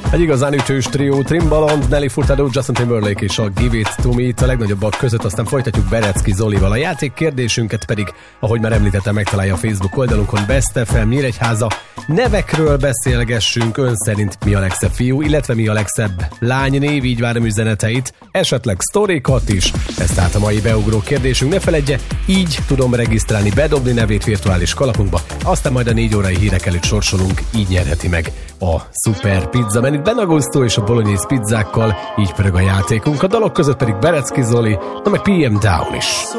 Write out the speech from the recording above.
Egy igazán ütős trió, Timbaland, Nelly Furtado, Justin Timberlake és a Give It To Me itt a legnagyobbak között, aztán folytatjuk Berecki Zolival. A játék kérdésünket pedig, ahogy már említettem, megtalálja a Facebook oldalunkon. Best FM Nyíregyháza. Nevekről beszélgessünk, ön szerint mi a legszebb fiú, illetve mi a legszebb lánynév, így várom üzeneteit, esetleg sztorikat is. Ez tehát a mai beugró kérdésünk. Ne feledje, így tudom regisztrálni, bedobni nevét virtuális kalapunkba, aztán majd a 4 órai hírek előtt sorsolunk, így nyerheti meg a szuper pizza menüt Ben Agusto és a bolognese pizzákkal, így pörög a játékunk. A dalok között pedig Berecki Zoli, na meg PM Down is.